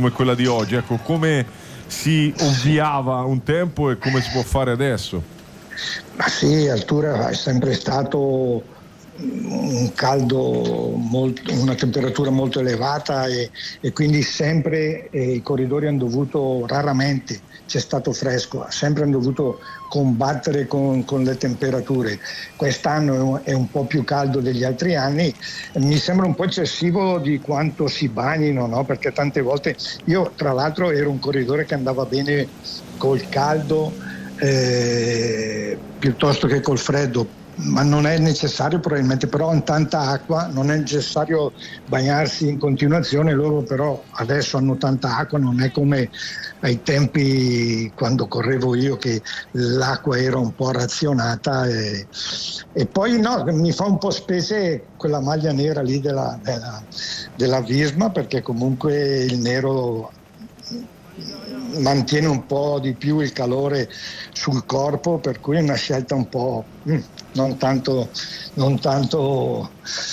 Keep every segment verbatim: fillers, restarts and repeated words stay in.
come quella di oggi. Ecco, come si ovviava un tempo e come si può fare adesso? Ma sì, Altura è sempre stato un caldo, molto, una temperatura molto elevata e, e quindi sempre eh, i corridori hanno dovuto, raramente c'è stato fresco, sempre hanno dovuto combattere con, con le temperature. Quest'anno è un po' più caldo degli altri anni, mi sembra un po' eccessivo di quanto si bagnino, no? Perché tante volte, io tra l'altro ero un corridore che andava bene col caldo eh, piuttosto che col freddo, ma non è necessario probabilmente, però in tanta acqua non è necessario bagnarsi in continuazione. Loro però adesso hanno tanta acqua, non è come ai tempi quando correvo io che l'acqua era un po' razionata e, e poi no, mi fa un po' specie quella maglia nera lì della, della, della Visma, perché comunque il nero mantiene un po' di più il calore sul corpo, per cui è una scelta un po' mm, non tanto, non tanto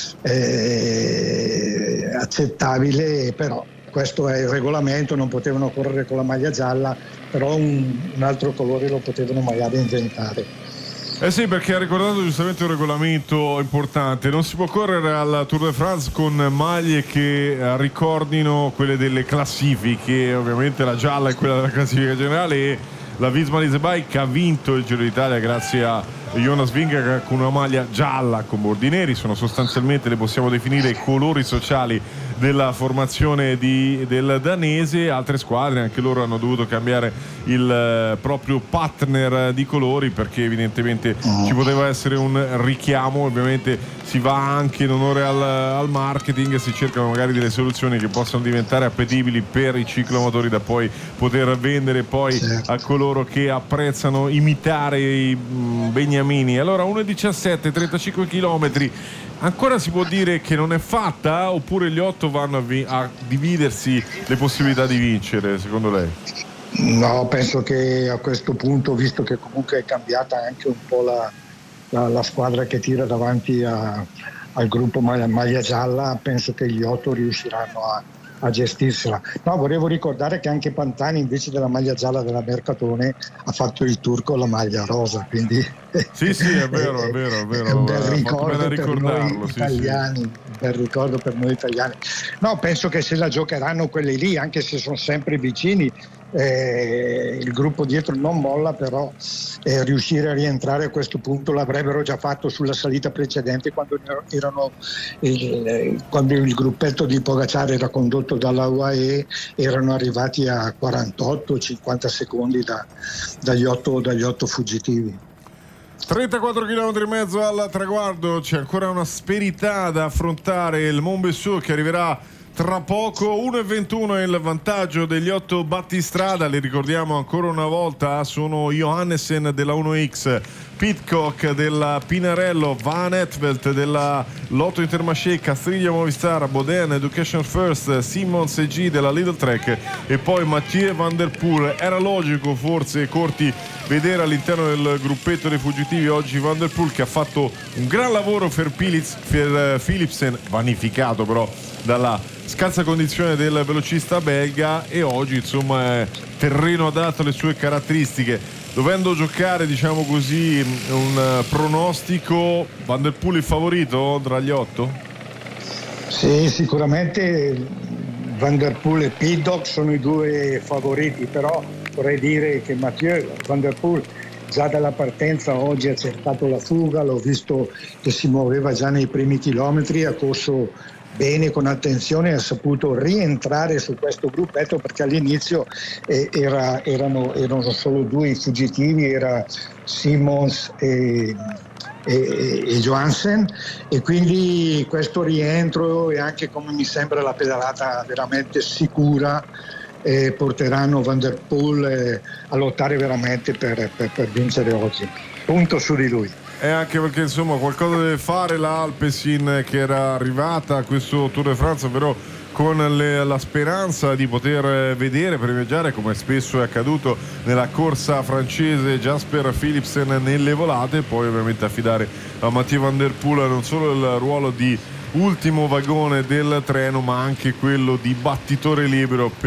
eh, accettabile, però questo è il regolamento, non potevano correre con la maglia gialla, però un, un altro colore lo potevano magari inventare. Eh sì, perché ha ricordato giustamente un regolamento importante: non si può correre al Tour de France con maglie che ricordino quelle delle classifiche, ovviamente la gialla è quella della classifica generale, e la Visma Lease Bike ha vinto il Giro d'Italia grazie a Jonas Vingegaard con una maglia gialla con bordi neri. Sono sostanzialmente, le possiamo definire, i colori sociali della formazione di, del danese. Altre squadre anche loro hanno dovuto cambiare il eh, proprio partner di colori, perché evidentemente ci poteva essere un richiamo. Ovviamente si va anche in onore al, al marketing, si cercano magari delle soluzioni che possano diventare appetibili per i ciclomotori da poi poter vendere poi Certo. a coloro che apprezzano imitare i mh, beniamini. Allora, uno e diciassette, trentacinque chilometri, ancora si può dire che non è fatta, oppure gli otto vanno a, vi- a dividersi le possibilità di vincere, secondo lei? No, penso che a questo punto, visto che comunque è cambiata anche un po' la, la, la squadra che tira davanti a, al gruppo maglia, maglia gialla, penso che gli otto riusciranno a, a gestirsela. No, volevo ricordare che anche Pantani, invece della maglia gialla della Mercatone, ha fatto il tour con la maglia rosa, quindi Sì, sì, è vero, è vero, è è vero. un bel eh, molto bene ricordo a per ricordarlo, noi sì, sì. italiani, un bel ricordo per noi italiani. No, penso che se la giocheranno quelli lì, anche se sono sempre vicini, eh, il gruppo dietro non molla, però eh, riuscire a rientrare a questo punto l'avrebbero già fatto sulla salita precedente, quando erano il, quando il gruppetto di Pogacar era condotto dalla U A E, erano arrivati a quarantotto cinquanta secondi da, dagli, otto, dagli otto fuggitivi. trentaquattro chilometri e mezzo al traguardo, c'è ancora un'asperità da affrontare. Il Montbessour che arriverà tra poco. Uno e ventuno è il vantaggio degli otto battistrada. Li ricordiamo ancora una volta: sono Johannesen della uno X, Pidcock della Pinarello, Van Etvelt della Lotto Intermarché, Castagna Movistar, Boden Education First, Simmons e G della Lidl Trek e poi Mathieu Van Der Poel. Era logico forse, Corti, vedere all'interno del gruppetto dei fuggitivi oggi Van Der Poel, che ha fatto un gran lavoro per, Philips, per Philipsen, vanificato però dalla scarsa condizione del velocista belga, e oggi insomma è terreno adatto alle sue caratteristiche. Dovendo giocare, diciamo così, un pronostico, Van Der Poel il favorito tra gli otto? Sì, sicuramente Van Der Poel e Pidcock sono i due favoriti, però vorrei dire che Mathieu Van Der Poel già dalla partenza oggi ha cercato la fuga, l'ho visto che si muoveva già nei primi chilometri, ha corso bene, con attenzione, ha saputo rientrare su questo gruppetto, perché all'inizio eh, era, erano, erano solo due i fuggitivi, era Simmons e, e, e Johansen, e quindi questo rientro e anche, come mi sembra, la pedalata veramente sicura eh, porteranno Van Der Poel eh, a lottare veramente per, per, per vincere oggi. Punto su di lui. E anche perché insomma qualcosa deve fare l'Alpecin, che era arrivata a questo Tour de France però con le, la speranza di poter vedere, primeggiare, come spesso è accaduto nella corsa francese, Jasper Philipsen nelle volate, e poi ovviamente affidare a Mathieu Van Der Poel non solo il ruolo di ultimo vagone del treno, ma anche quello di battitore libero